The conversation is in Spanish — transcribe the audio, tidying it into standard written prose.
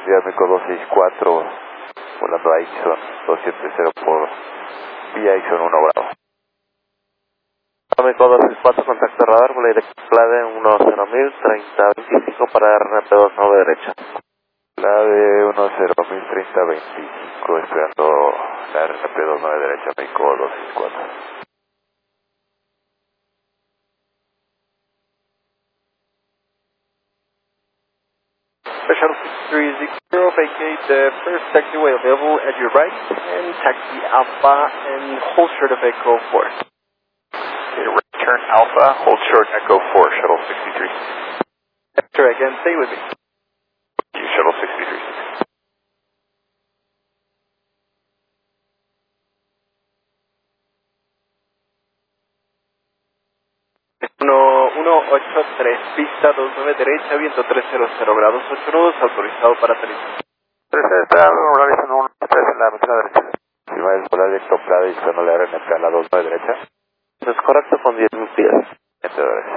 día, México 264, volando a Ixon 270 por vía Ixon 1 Bravo. México 264, contacto radar, volé de clave 10.000, 3025 para RNP29 derecha. Clave 10.000, 3025, esperando la RNP29 derecha, México 264. Shuttle 630, vacate the first taxiway available at your right and taxi Alpha and hold short of Echo 4. Okay, return Alpha, hold short Echo 4, Shuttle 63. Enter again, stay with me. Shuttle 63. 1183, pista 29 derecha, viento 300 grados 8 nudos, autorizado para aterrizar. 3 realizando 1, 3 en la mitad derecha. Si va a volar directo plada y solo le RNP a la 29 derecha. Eso es correcto con 10.000 pies. Entre